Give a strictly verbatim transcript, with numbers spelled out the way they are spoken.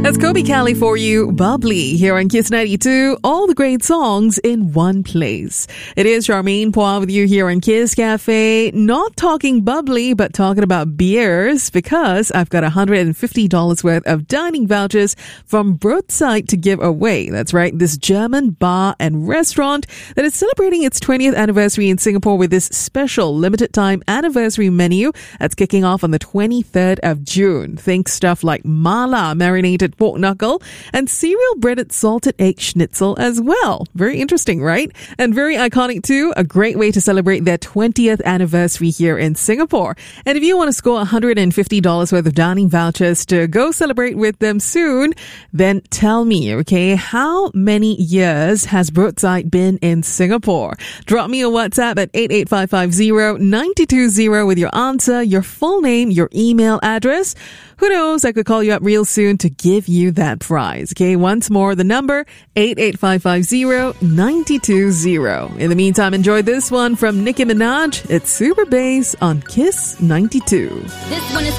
That's Kobe Callie for you, Bubbly, here on Kiss ninety-two. All the great songs in one place. It is Charmaine Poir with you here on Kiss Cafe. Not talking bubbly, but talking about beers, because I've got one hundred fifty dollars worth of dining vouchers from Broodside to give away. That's right, this German bar and restaurant that is celebrating its twentieth anniversary in Singapore with this special limited time anniversary menu that's kicking off on the twenty-third of June. Think stuff like mala, marinated pork knuckle, and cereal breaded salted egg schnitzel as well. Very interesting, right? And very iconic too. A great way to celebrate their twentieth anniversary here in Singapore. And if you want to score one hundred fifty dollars worth of dining vouchers to go celebrate with them soon, then tell me, okay, how many years has Broodside been in Singapore? Drop me a WhatsApp at eight eight five five zero nine two zero with your answer, your full name, your email address. Who knows, I could call you up real soon to give you that prize. Okay, once more, the number eight eight five five zero nine two zero. In the meantime, enjoy this one from Nicki Minaj. It's Super Bass on Kiss ninety-two. This one is